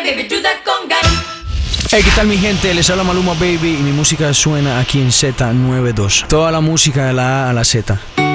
Hey, ¿qué tal mi gente? Les habla Maluma Baby y mi música suena aquí en Z92. Toda la música de la A a la Z.